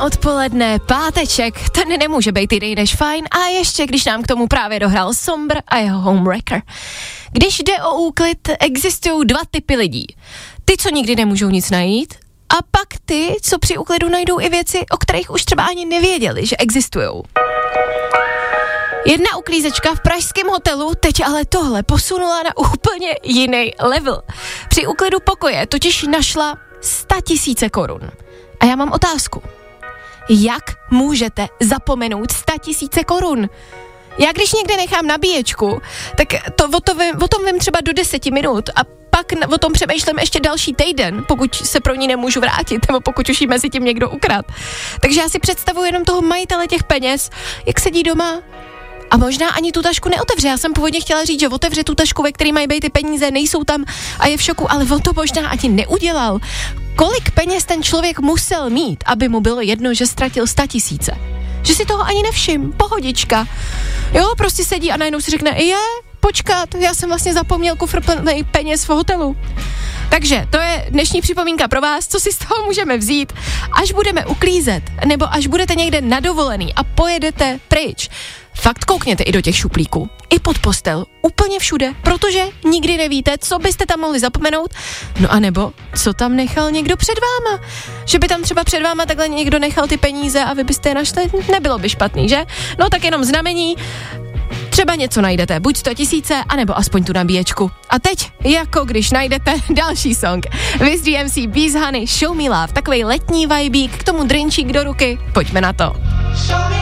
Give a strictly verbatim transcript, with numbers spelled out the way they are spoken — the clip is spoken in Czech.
odpoledne, páteček, ten nemůže být jiný než fajn a ještě když nám k tomu právě dohrál Sombr a jeho Homewrecker. Když jde o úklid, existují dva typy lidí. Ty, co nikdy nemůžou nic najít, a pak ty, co při úklidu najdou i věci, o kterých už třeba ani nevěděli, že existujou. Jedna uklízečka v pražském hotelu teď ale tohle posunula na úplně jiný level. Při úklidu pokoje totiž našla sta tisíce korun. A já mám otázku. Jak můžete zapomenout sta tisíce korun? Já když někde nechám nabíječku, tak to, o, to vím, o tom vím třeba do deseti minut a pak o tom přemýšlím ještě další týden, pokud se pro ní nemůžu vrátit, nebo pokud už jí mezi tím někdo ukrad. Takže já si představuji jenom toho majitele těch peněz, jak sedí doma a možná ani tu tašku neotevře. Já jsem původně chtěla říct, že otevře tu tašku, ve které mají být ty peníze, nejsou tam a je v šoku, ale on to možná ani neudělal. Kolik peněz ten člověk musel mít, aby mu bylo jedno, že ztratil sta tisíce? Že si toho ani nevšim, pohodička. Jo, prostě sedí a najednou si řekne, je, počkat, já jsem vlastně zapomněl kufr plný peněz v hotelu. Takže to je dnešní připomínka pro vás, co si z toho můžeme vzít, až budeme uklízet, nebo až budete někde na dovolený a pojedete pryč. Fakt koukněte i do těch šuplíků, i pod postel, úplně všude, protože nikdy nevíte, co byste tam mohli zapomenout, no a nebo co tam nechal někdo před váma. Že by tam třeba před váma takhle někdo nechal ty peníze a vy byste je našli, nebylo by špatný, že? No tak jenom znamení, třeba něco najdete, buď sto tisíce, anebo aspoň tu nabíječku. A teď, jako když najdete další song. Wiz D M C, Bees Honey, Show Me Love, takovej letní vibík, k tomu drinčík do ruky, pojďme na to.